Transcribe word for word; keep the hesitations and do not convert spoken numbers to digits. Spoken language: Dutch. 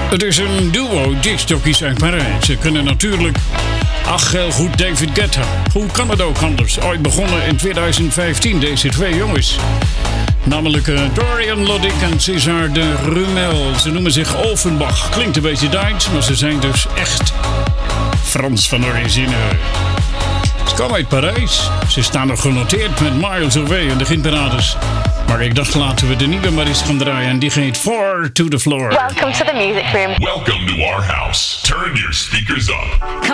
Het is een duo discjockeys uit Parijs. Ze kunnen natuurlijk... Ach, heel goed, David Guetta. Hoe kan het ook anders? Ooit begonnen in twintig vijftien, deze twee jongens. Namelijk uh, Dorian Loddick en César de Rumel. Ze noemen zich Offenbach. Klinkt een beetje Duits, maar ze zijn dus echt Frans van origine. Ze komen uit Parijs. Ze staan nog genoteerd met Miles Away in de hitparades. Maar ik dacht, laten we de nieuwe maar eens gaan draaien. En die gaat four to the floor. Welcome to the music room. Welcome to our house. Turn your speakers up. Come